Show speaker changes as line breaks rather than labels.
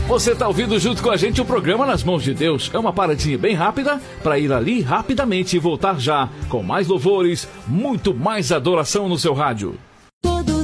Você está ouvindo junto com a gente o programa Nas Mãos de Deus. É uma paradinha bem rápida para ir ali rapidamente e voltar já com mais louvores, muito mais adoração no seu rádio.